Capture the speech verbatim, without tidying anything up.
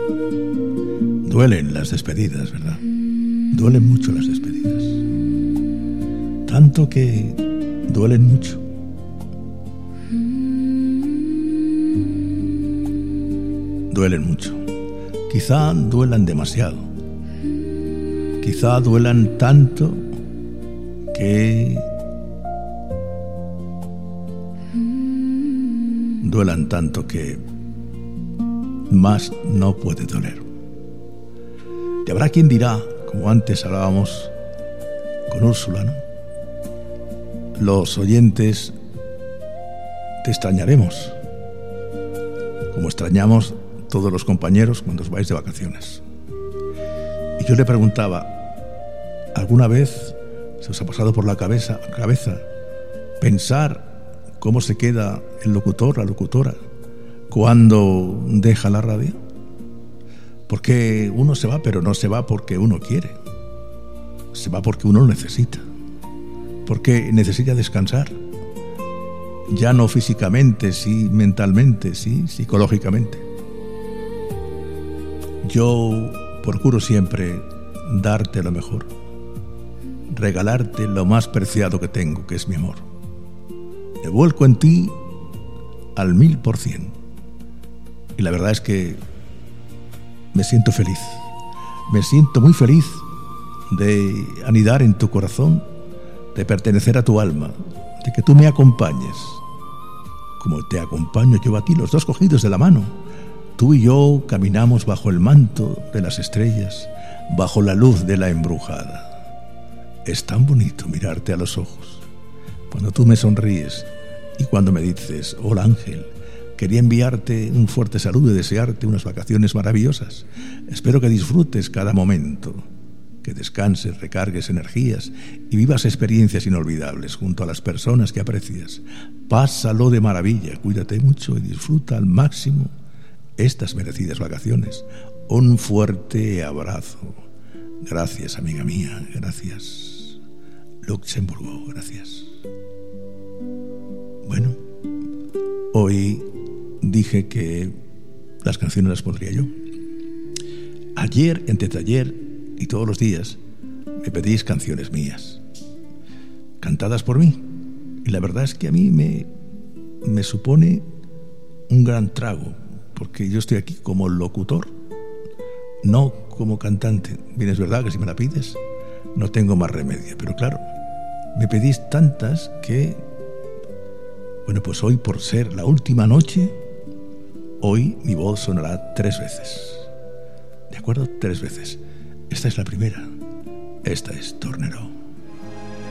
Duelen las despedidas, ¿verdad? Duelen mucho las despedidas. Tanto que duelen mucho. Duelen mucho. Quizá duelan demasiado. Quizá duelan tanto que... Duelan tanto que más no puede doler. Y habrá quien dirá, como antes hablábamos con Úrsula, ¿no? Los oyentes te extrañaremos, como extrañamos todos los compañeros cuando os vais de vacaciones. Y yo le preguntaba, ¿alguna vez se os ha pasado por la cabeza, cabeza pensar cómo se queda el locutor, la locutora, cuando deja la radio? Porque uno se va, pero no se va porque uno quiere. Se va porque uno lo necesita. Porque necesita descansar. Ya no físicamente, sí mentalmente, sí psicológicamente. Yo procuro siempre darte lo mejor, regalarte lo más preciado que tengo, que es mi amor. Me vuelco en ti al mil por cien. Y la verdad es que me siento feliz. Me siento muy feliz de anidar en tu corazón, de pertenecer a tu alma, de que tú me acompañes, como te acompaño yo a ti, los dos cogidos de la mano. Tú y yo caminamos bajo el manto de las estrellas, bajo la luz de la embrujada. Es tan bonito mirarte a los ojos, cuando tú me sonríes y cuando me dices, hola Ángel, quería enviarte un fuerte saludo y desearte unas vacaciones maravillosas. Espero que disfrutes cada momento, que descanses, recargues energías y vivas experiencias inolvidables junto a las personas que aprecias. Pásalo de maravilla, cuídate mucho y disfruta al máximo estas merecidas vacaciones. Un fuerte abrazo. Gracias, amiga mía, gracias. Luxemburgo, gracias. Bueno, hoy dije que las canciones las pondría yo. Ayer, anteayer y todos los días me pedís canciones mías, cantadas por mí. Y la verdad es que a mí me, me supone un gran trago, porque yo estoy aquí como locutor, no como cantante. Bien, es verdad que si me la pides no tengo más remedio, pero claro, me pedís tantas que, bueno, pues hoy, por ser la última noche, hoy mi voz sonará tres veces. ¿De acuerdo? Tres veces. Esta es la primera. Esta es Tornero.